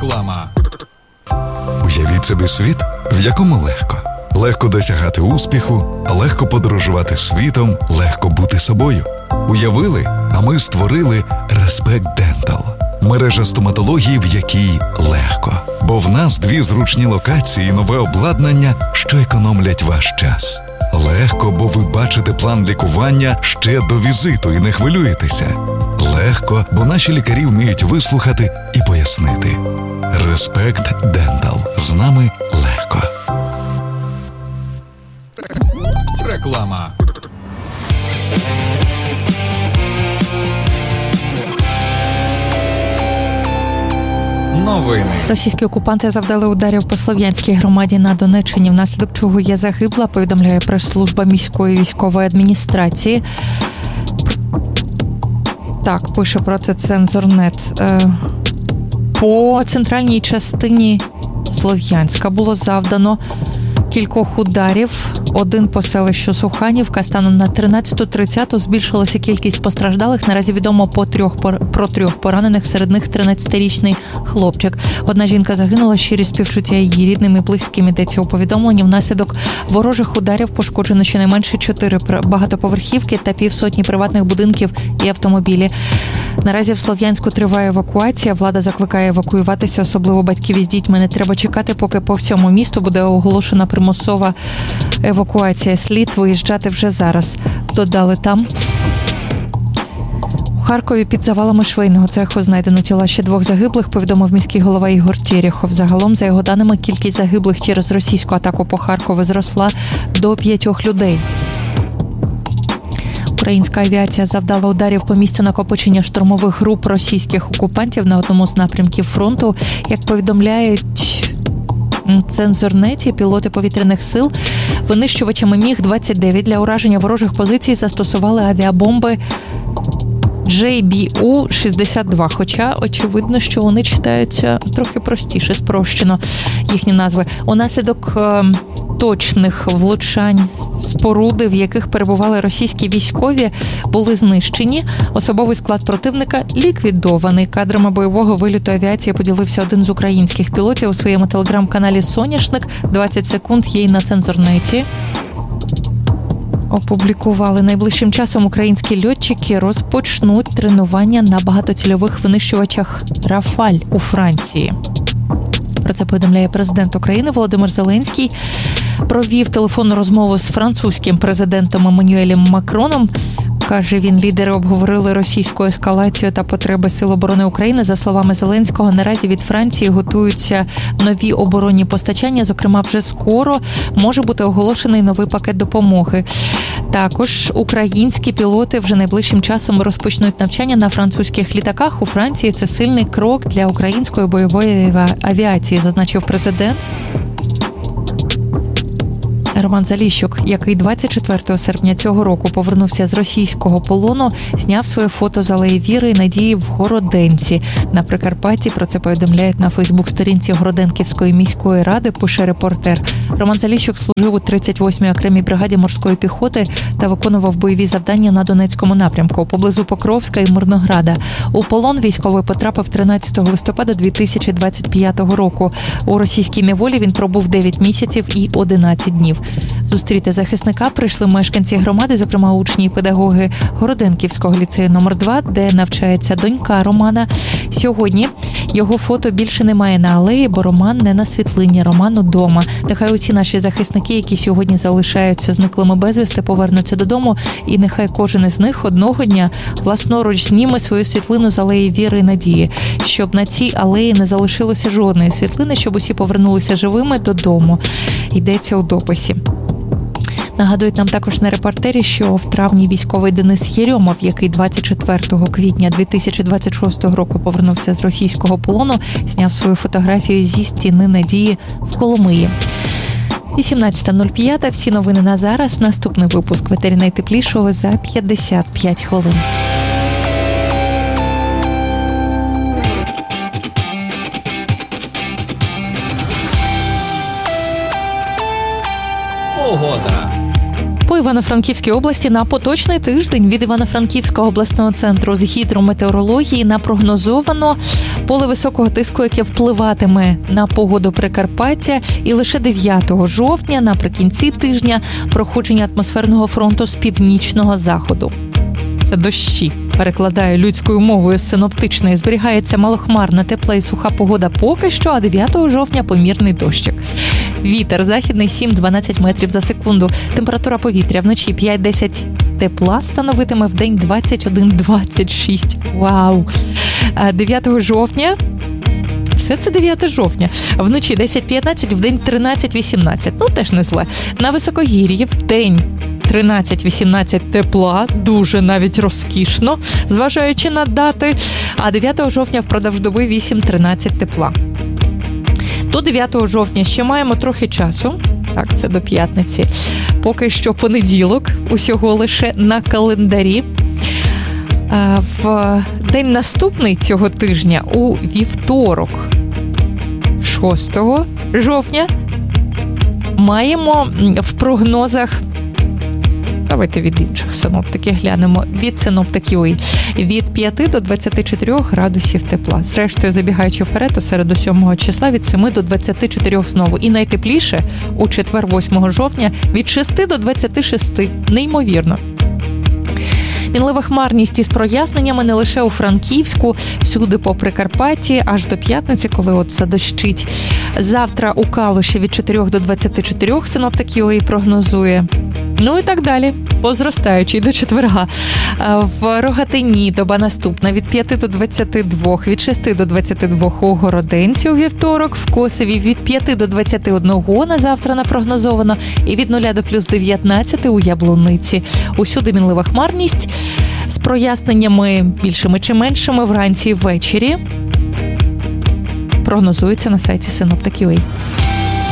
Реклама. Уявіть собі світ, в якому легко досягати успіху, легко подорожувати світом, легко бути собою. Уявили, а ми створили Respect Dental. Мережа стоматології, в якій легко. Бо в нас 2 зручні локації і нове обладнання, що економлять ваш час. Легко, бо ви бачите план лікування ще до візиту і не хвилюєтеся. Легко, бо наші лікарі вміють вислухати і пояснити. Respect Dental. З нами легко. Реклама. Новини. Російські окупанти завдали ударів по Слов'янській громаді на Донеччині, внаслідок чого є загибла, повідомляє прес-служба міської військової адміністрації. Так, пише про це Цензорнет. По центральній частині Слов'янська було завдано кількох ударів. Один по селищу Суханівка. Станом на 13:30 збільшилася кількість постраждалих. Наразі відомо про 3 поранених, серед них 13-річний хлопчик. Одна жінка загинула, щирі співчуття її рідним і близьким, йдеться у повідомленні. Внаслідок ворожих ударів пошкоджено щонайменше 4 багатоповерхівки та півсотні приватних будинків і автомобілі. Наразі в Слов'янську триває евакуація. Влада закликає евакуюватися, особливо батьків із дітьми. Не треба чекати, поки по всьому місту буде оголошена примусова евакуація. Слід виїжджати вже зараз. Додали там. У Харкові під завалами швейного цеху знайдено тіла ще 2 загиблих, повідомив міський голова Ігор Терехов. Загалом, за його даними, кількість загиблих через російську атаку по Харкову зросла до 5 людей. Українська авіація завдала ударів по місцю накопичення штурмових груп російських окупантів на одному з напрямків фронту. Як повідомляють Цензорнеті, пілоти повітряних сил винищувачами Міг-29 для ураження ворожих позицій застосували авіабомби JBU-62, хоча очевидно, що вони читаються трохи простіше, спрощено їхні назви. Унаслідок точних влучань споруди, в яких перебували російські військові, були знищені. Особовий склад противника ліквідований. Кадрами бойового вильоту авіації поділився один з українських пілотів у своєму телеграм-каналі «Соняшник». 20 секунд є й на Цензорнеті. Опублікували. Найближчим часом українські льотчики розпочнуть тренування на багатоцільових винищувачах «Рафаль» у Франції. Про це повідомляє президент України Володимир Зеленський. Провів телефонну розмову з французьким президентом Еммануелем Макроном. Каже він, лідери обговорили російську ескалацію та потреби Сил оборони України. За словами Зеленського, наразі від Франції готуються нові оборонні постачання. Зокрема, вже скоро може бути оголошений новий пакет допомоги. Також українські пілоти вже найближчим часом розпочнуть навчання на французьких літаках. У Франції це сильний крок для української бойової авіації, зазначив президент. Роман Заліщук, який 24 серпня цього року повернувся з російського полону, зняв своє фото з алеї Віри і Надії в Городенці на Прикарпатті. Про це повідомляють на Фейсбук-сторінці Городенківської міської ради, пише репортер. Роман Заліщук служив у 38-й окремій бригаді морської піхоти та виконував бойові завдання на Донецькому напрямку, поблизу Покровська і Мирнограда. У полон військовий потрапив 13 листопада 2025 року. У російській неволі він пробув 9 місяців і 11 днів. Зустріти захисника прийшли мешканці громади, зокрема учні і педагоги Городенківського ліцею номер 2, де навчається донька Романа. Сьогодні його фото більше немає на алеї, бо Роман не на світлині, Роман удома. Нехай усі наші захисники, які сьогодні залишаються зниклими безвісти, повернуться додому, і нехай кожен із них одного дня власноруч зніме свою світлину з алеї Віри і Надії, щоб на цій алеї не залишилося жодної світлини, щоб усі повернулися живими додому. Йдеться у дописі. Нагадують нам також на репортері, що в травні військовий Денис Єрьомов, який 24 квітня 2026 року повернувся з російського полону, зняв свою фотографію зі стіни Надії в Коломиї. 18:05. Всі новини на зараз. Наступний випуск в етері найтеплішого за 55 хвилин. Погода. Івано-Франківській області на поточний тиждень. Від Івано-Франківського обласного центру з гідрометеорології напрогнозовано поле високого тиску, яке впливатиме на погоду Прикарпаття, і лише 9 жовтня, наприкінці тижня, проходження атмосферного фронту з північного заходу. Це дощі. Перекладаю людською мовою з синоптичної. Зберігається малохмарна, тепла і суха погода поки що, а 9 жовтня помірний дощик. Вітер західний 7-12 метрів за секунду. Температура повітря вночі 5-10 тепла становитиме, вдень 21-26. Вау! 9 жовтня... Все це 9 жовтня. Вночі 10-15, вдень 13-18. Ну, теж не зле. На високогір'ї вдень 13-18 тепла, дуже навіть розкішно, зважаючи на дати. А 9 жовтня впродовж доби 8-13 тепла. До 9 жовтня ще маємо трохи часу. Так, це до п'ятниці. Поки що понеділок, усього лише на календарі. В день наступний цього тижня, у вівторок, 6 жовтня, маємо в прогнозах, давайте від інших синоптиків глянемо, від синоптиків від 5 до 24 градусів тепла. Зрештою, забігаючи вперед, у середу 7 числа від 7 до 24 знову. І найтепліше у четвер 8 жовтня від 6 до 26. Неймовірно. Мінлива хмарність із проясненнями не лише у Франківську, всюди по Прикарпатті, аж до п'ятниці, коли от задощить. Завтра у Калуші від 4 до 24 синоптик ЮА прогнозує. Ну і так далі, по зростаючій до четверга. В Рогатині доба наступна від 5 до 22, від 6 до 22 у Городенці у вівторок, в Косові від 5 до 21 на завтра напрогнозовано, і від 0 до плюс 19 у Яблуниці. Усюди мінлива хмарність з проясненнями більшими чи меншими вранці і ввечері. Прогнозується на сайті Synoptic.ua.